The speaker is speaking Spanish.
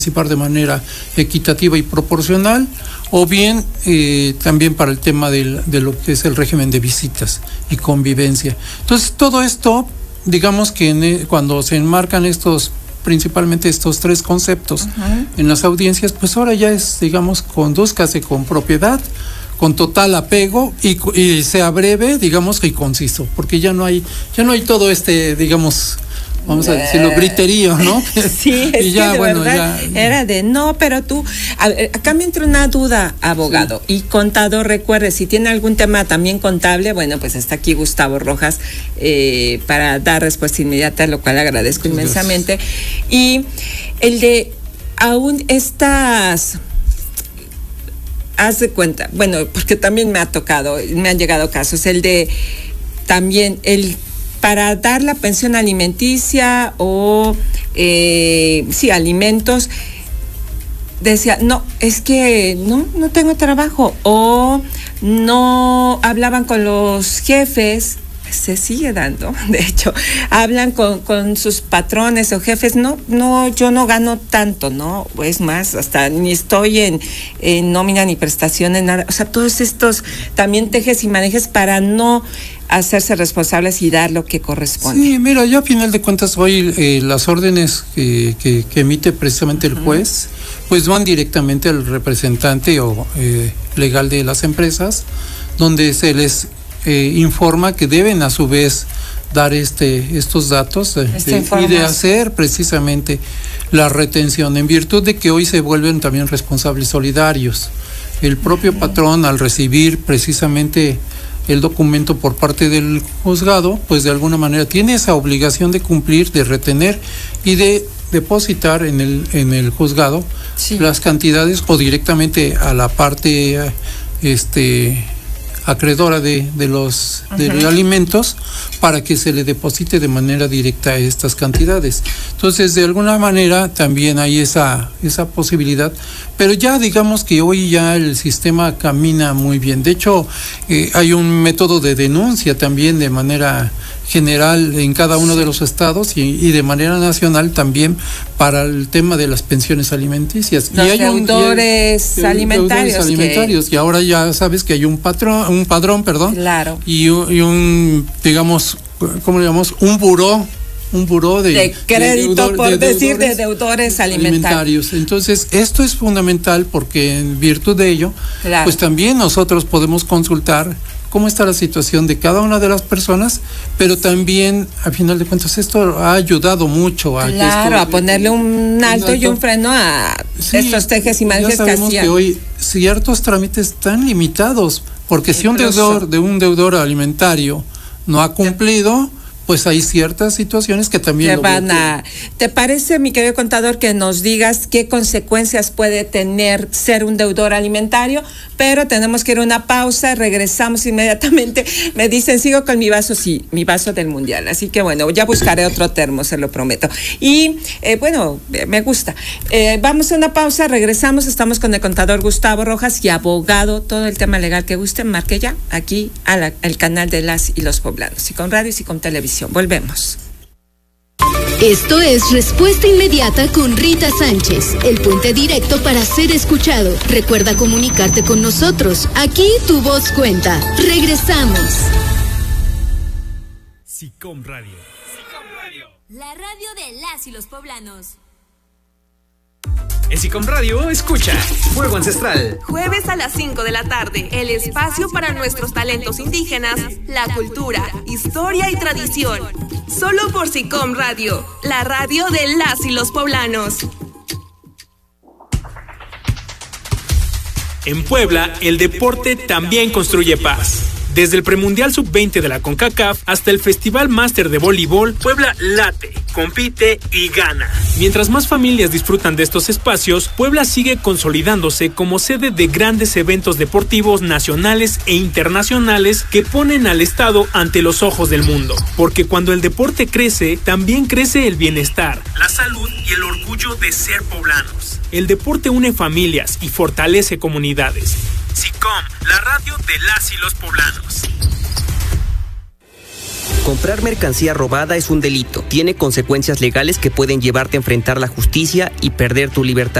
participar de manera equitativa y proporcional, o bien también para el tema de lo que es el régimen de visitas y convivencia. Entonces, todo esto, digamos que cuando se enmarcan principalmente estos tres conceptos en las audiencias, pues ahora ya es, digamos, condúzcase con propiedad, con total apego y sea breve, digamos, y conciso, porque ya no hay todo digamos, vamos a decirlo, griterío, ¿no? Sí, es y ya, que de bueno, verdad ya era de no, pero tú, acá me entra una duda, abogado y contador. Recuerde, si tiene algún tema también contable, bueno, pues está aquí Gustavo Rojas para dar respuesta inmediata, lo cual agradezco inmensamente. Y el de aún estas, haz de cuenta, bueno, porque también me han llegado casos, el de también para dar la pensión alimenticia o alimentos, decía, no, es que no tengo trabajo, o no hablaban con los jefes. Se sigue dando, de hecho, hablan con sus patrones o jefes, yo no gano tanto, ¿no? Es más, hasta ni estoy en nómina ni prestaciones, nada. O sea, todos estos también tejes y manejes para no hacerse responsables y dar lo que corresponde. Sí, mira, yo a final de cuentas hoy las órdenes que emite precisamente el juez, pues van directamente al representante o legal de las empresas, donde se les informa que deben a su vez dar estos datos y de hacer precisamente la retención, en virtud de que hoy se vuelven también responsables solidarios. El propio patrón, al recibir precisamente el documento por parte del juzgado, pues de alguna manera tiene esa obligación de cumplir, de retener y de depositar en el juzgado las cantidades, o directamente a la parte acreedora de los alimentos, para que se le deposite de manera directa estas cantidades. Entonces, de alguna manera también hay esa posibilidad, pero ya digamos que hoy ya el sistema camina muy bien. De hecho, hay un método de denuncia también de manera general en cada uno de los estados y de manera nacional también para el tema de las pensiones alimenticias. Los deudores alimentarios. Y ahora ya sabes que hay un padrón, claro, y un, digamos, ¿cómo le llamamos? Un buró de crédito, de deudores alimentarios. Entonces, esto es fundamental porque en virtud de ello, pues también nosotros podemos consultar cómo está la situación de cada una de las personas, pero también, a final de cuentas, esto ha ayudado mucho a ponerle un alto y un freno a estos tejes y manejes que hacían. Ya sabemos que hoy ciertos trámites están limitados, porque si un deudor alimentario no ha cumplido, pues hay ciertas situaciones que también ¿Te parece, mi querido contador, que nos digas qué consecuencias puede tener ser un deudor alimentario? Pero tenemos que ir a una pausa, regresamos inmediatamente. Me dicen, sigo con mi vaso, sí, mi vaso del mundial. Así que bueno, ya buscaré otro termo, se lo prometo. Y me gusta. Vamos a una pausa, regresamos, estamos con el contador Gustavo Rojas y abogado, todo el tema legal que guste, marque ya aquí al canal de Las y los Poblanos, y con radio y con televisión. Volvemos. Esto es Respuesta Inmediata con Rita Sánchez, el puente directo para ser escuchado. Recuerda comunicarte con nosotros. Aquí tu voz cuenta. Regresamos. SICOM Radio. La radio de Las y los Poblanos. En SICOM Radio, escucha Fuego Ancestral. Jueves a las 5 de la tarde, el espacio para nuestros talentos indígenas, la cultura, historia y tradición. Solo por SICOM Radio, la radio de Las y los Poblanos. En Puebla, el deporte también construye paz. Desde el premundial sub-20 de la CONCACAF hasta el Festival Máster de Voleibol, Puebla late, compite y gana. Mientras más familias disfrutan de estos espacios, Puebla sigue consolidándose como sede de grandes eventos deportivos nacionales e internacionales que ponen al Estado ante los ojos del mundo. Porque cuando el deporte crece, también crece el bienestar, la salud y el orgullo de ser poblanos. El deporte une familias y fortalece comunidades. SICOM, la radio de Las y los Poblanos. Comprar mercancía robada es un delito. Tiene consecuencias legales que pueden llevarte a enfrentar la justicia y perder tu libertad.